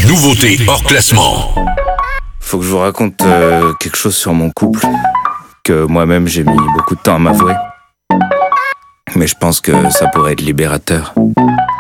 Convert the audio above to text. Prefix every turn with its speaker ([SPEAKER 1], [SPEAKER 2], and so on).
[SPEAKER 1] Nouveauté hors classement.
[SPEAKER 2] Faut que je vous raconte quelque chose sur mon couple que moi-même j'ai mis beaucoup de temps à m'avouer. Mais je pense que ça pourrait être libérateur.